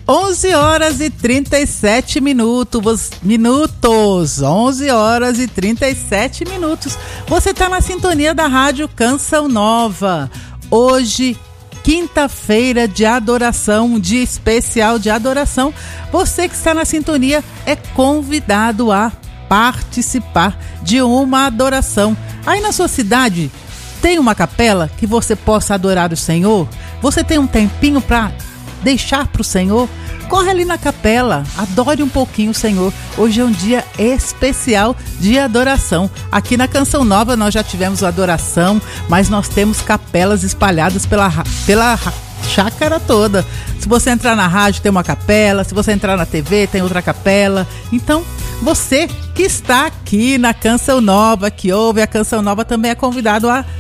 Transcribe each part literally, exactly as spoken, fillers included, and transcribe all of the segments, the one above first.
onze horas e trinta e sete minutos, minutos, onze horas e trinta e sete minutos. Você está na sintonia da Rádio Canção Nova. Hoje, quinta-feira de adoração, um dia especial de adoração. Você que está na sintonia é convidado a participar de uma adoração. Aí na sua cidade tem uma capela que você possa adorar o Senhor? Você tem um tempinho para deixar para o Senhor? Corre ali na capela, adore um pouquinho o Senhor. Hoje é um dia especial de adoração. Aqui na Canção Nova nós já tivemos adoração, mas nós temos capelas espalhadas pela, pela chácara toda. Se você entrar na rádio tem uma capela, se você entrar na T V tem outra capela. Então você que está aqui na Canção Nova, que ouve a Canção Nova, também é convidado a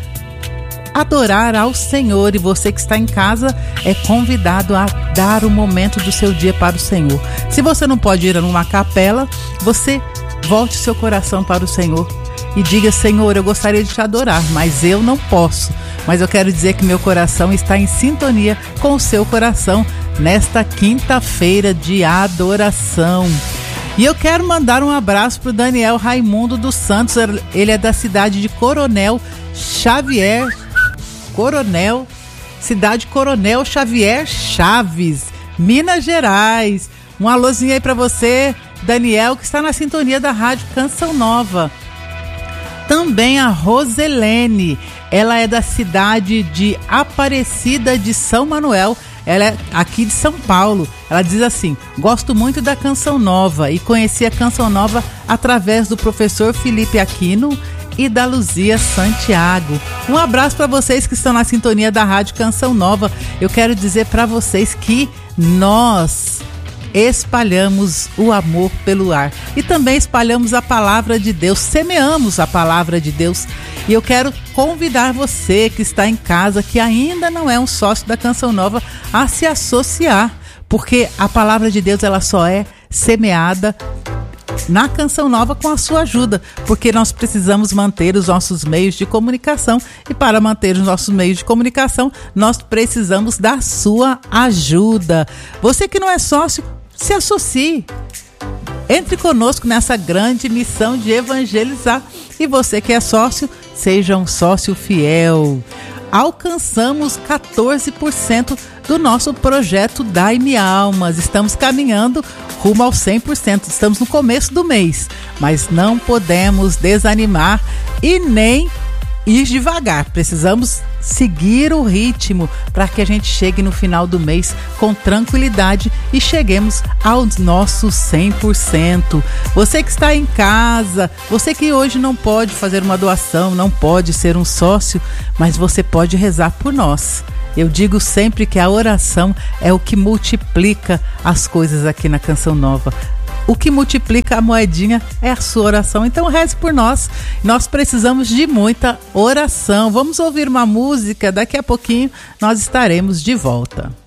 adorar ao Senhor, e você que está em casa é convidado a dar o momento do seu dia para o Senhor. Se você não pode ir numa capela, você volte seu coração para o Senhor e diga: Senhor, eu gostaria de te adorar, mas eu não posso. Mas eu quero dizer que meu coração está em sintonia com o seu coração nesta quinta-feira de adoração. E eu quero mandar um abraço para o Daniel Raimundo dos Santos. Ele é da cidade de Coronel Xavier Coronel, cidade Coronel Xavier Chaves, Minas Gerais. Um alôzinho aí pra você, Daniel, que está na sintonia da Rádio Canção Nova. Também a Roselene, ela é da cidade de Aparecida de São Manuel, ela é aqui de São Paulo. Ela diz assim: gosto muito da Canção Nova e conheci a Canção Nova através do professor Felipe Aquino e da Luzia Santiago. Um abraço para vocês que estão na sintonia da Rádio Canção Nova. Eu quero dizer para vocês que nós espalhamos o amor pelo ar e também espalhamos a palavra de Deus, semeamos a palavra de Deus. E eu quero convidar você que está em casa, que ainda não é um sócio da Canção Nova, a se associar, porque a palavra de Deus ela só é semeada na Canção Nova com a sua ajuda, porque nós precisamos manter os nossos meios de comunicação, e para manter os nossos meios de comunicação nós precisamos da sua ajuda. Você que não é sócio, se associe, entre conosco nessa grande missão de evangelizar. E você que é sócio, seja um sócio fiel. Alcançamos quatorze por cento do nosso projeto Dai-me Almas. Estamos caminhando rumo ao cem por cento. Estamos no começo do mês, mas não podemos desanimar e nem ir devagar. Precisamos seguir o ritmo para que a gente chegue no final do mês com tranquilidade e cheguemos ao nosso cem por cento. Você que está em casa, você que hoje não pode fazer uma doação, não pode ser um sócio, mas você pode rezar por nós. Eu digo sempre que a oração é o que multiplica as coisas aqui na Canção Nova. O que multiplica a moedinha é a sua oração. Então reze por nós. Nós precisamos de muita oração. Vamos ouvir uma música. Daqui a pouquinho nós estaremos de volta.